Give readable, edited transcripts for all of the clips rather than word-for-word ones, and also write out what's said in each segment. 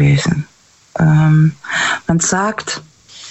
gewesen. Man sagt,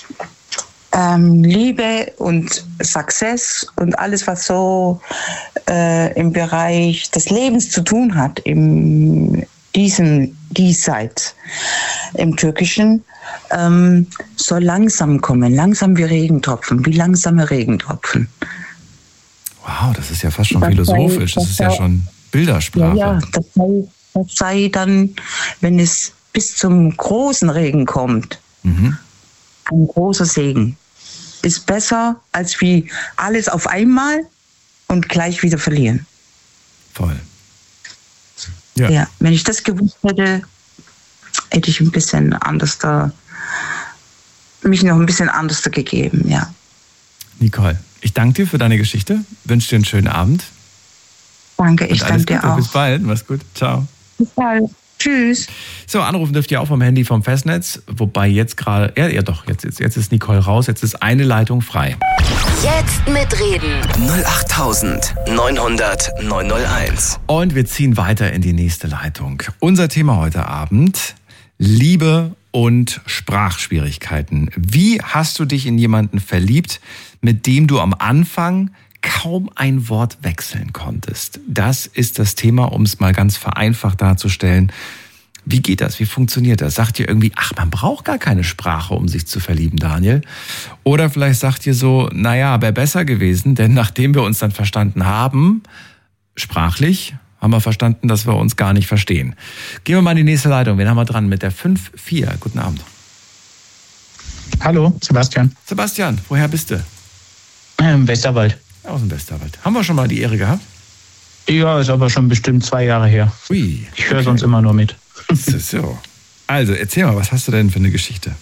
Liebe und Success und alles, was so im Bereich des Lebens zu tun hat, in diesseits, im Türkischen, soll langsam kommen, langsam wie Regentropfen, wie langsame Regentropfen. Wow, das ist ja fast schon philosophisch, das ist ja schon Bildersprache. Ja, das sei dann, wenn es bis zum großen Regen kommt, ein großer Segen. Ist besser, als wie alles auf einmal und gleich wieder verlieren. Voll. Ja, wenn ich das gewusst hätte, hätte ich mich noch ein bisschen anders gegeben, ja. Nicole, ich danke dir für deine Geschichte, wünsche dir einen schönen Abend. Danke, ich danke dir auch. Bis bald, mach's gut, ciao. Bis bald. Tschüss. So, anrufen dürft ihr auch vom Handy vom Festnetz, wobei jetzt gerade, jetzt ist Nicole raus, jetzt ist eine Leitung frei. Jetzt mitreden. 08900 901. Und wir ziehen weiter in die nächste Leitung. Unser Thema heute Abend, Liebe und Sprachschwierigkeiten. Wie hast du dich in jemanden verliebt, mit dem du am Anfang kaum ein Wort wechseln konntest? Das ist das Thema, um es mal ganz vereinfacht darzustellen. Wie geht das? Wie funktioniert das? Sagt ihr irgendwie, man braucht gar keine Sprache, um sich zu verlieben, Daniel? Oder vielleicht sagt ihr so, wäre besser gewesen, denn nachdem wir uns dann verstanden haben, sprachlich, haben wir verstanden, dass wir uns gar nicht verstehen. Gehen wir mal in die nächste Leitung. Wen haben wir dran mit der 5-4? Guten Abend. Hallo, Sebastian. Sebastian, woher bist du? Westerwald. Aus dem Westerwald. Haben wir schon mal die Ehre gehabt? Ja, ist aber schon bestimmt 2 Jahre her. Ui. Ich höre sonst immer nur mit. So. Also, erzähl mal, was hast du denn für eine Geschichte?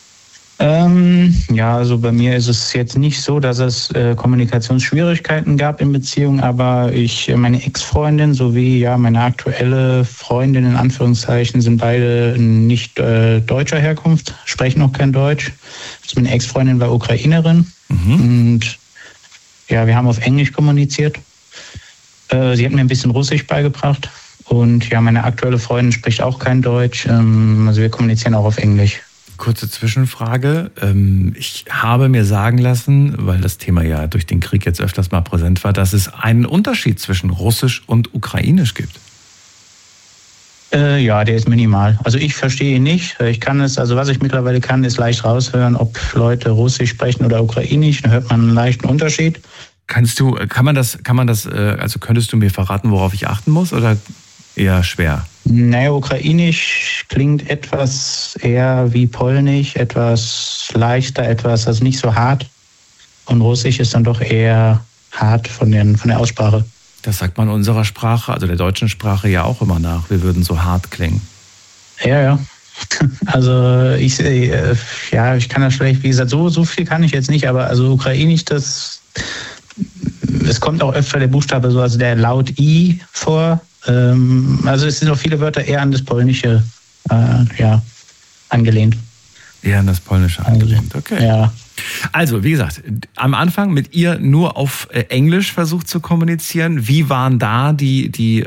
Also bei mir ist es jetzt nicht so, dass es Kommunikationsschwierigkeiten gab in Beziehungen, aber meine Ex-Freundin sowie meine aktuelle Freundin in Anführungszeichen sind beide nicht deutscher Herkunft, sprechen auch kein Deutsch. Also meine Ex-Freundin war Ukrainerin und wir haben auf Englisch kommuniziert. Sie hat mir ein bisschen Russisch beigebracht und meine aktuelle Freundin spricht auch kein Deutsch. Also wir kommunizieren auch auf Englisch. Kurze Zwischenfrage. Ich habe mir sagen lassen, weil das Thema ja durch den Krieg jetzt öfters mal präsent war, dass es einen Unterschied zwischen Russisch und Ukrainisch gibt. Der ist minimal. Also ich verstehe ihn nicht. Was ich mittlerweile kann, ist leicht raushören, ob Leute Russisch sprechen oder Ukrainisch. Da hört man einen leichten Unterschied. Könntest du mir verraten, worauf ich achten muss, oder eher schwer? Ukrainisch klingt etwas eher wie Polnisch, etwas leichter, also nicht so hart. Und Russisch ist dann doch eher hart von der Aussprache. Das sagt man unserer Sprache, also der deutschen Sprache ja auch immer nach. Wir würden so hart klingen. Ja. Also ich kann das schlecht, wie gesagt, so viel kann ich jetzt nicht, aber also Ukrainisch, es kommt auch öfter der Buchstabe so, also der Laut I vor. Also es sind auch viele Wörter eher an das Polnische angelehnt. Eher an das Polnische angelehnt, okay. Ja. Also, wie gesagt, am Anfang mit ihr nur auf Englisch versucht zu kommunizieren. Wie waren da wie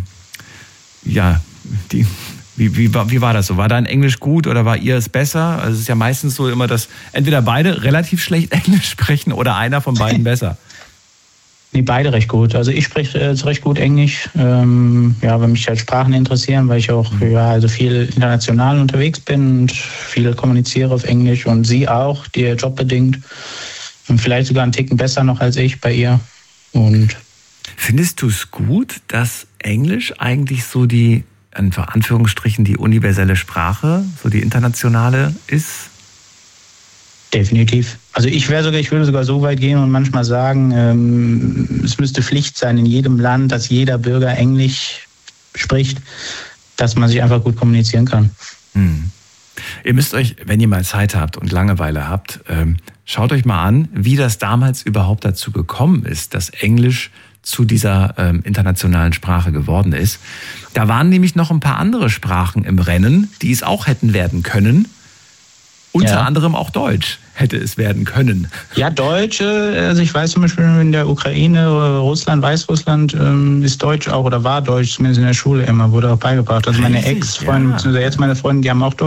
war das so? War dein Englisch gut oder war ihr es besser? Also es ist ja meistens so immer, dass entweder beide relativ schlecht Englisch sprechen oder einer von beiden besser. Nee, beide recht gut. Also ich spreche recht gut Englisch, weil mich halt Sprachen interessieren, weil ich auch viel international unterwegs bin und viel kommuniziere auf Englisch und sie auch, die jobbedingt. Und vielleicht sogar einen Ticken besser noch als ich bei ihr. Und findest du es gut, dass Englisch eigentlich so die, in Anführungsstrichen, die universelle Sprache, so die internationale ist? Definitiv. Also ich würde sogar so weit gehen und manchmal sagen, es müsste Pflicht sein in jedem Land, dass jeder Bürger Englisch spricht, dass man sich einfach gut kommunizieren kann. Ihr müsst euch, wenn ihr mal Zeit habt und Langeweile habt, schaut euch mal an, wie das damals überhaupt dazu gekommen ist, dass Englisch zu dieser internationalen Sprache geworden ist. Da waren nämlich noch ein paar andere Sprachen im Rennen, die es auch hätten werden können. Unter anderem auch Deutsch hätte es werden können. Ja, Deutsch, also ich weiß zum Beispiel in der Ukraine, Russland, Weißrussland ist Deutsch auch oder war Deutsch, zumindest in der Schule immer, wurde auch beigebracht. Also meine Ex-Freundin, beziehungsweise jetzt meine Freundin, die haben auch Deutsch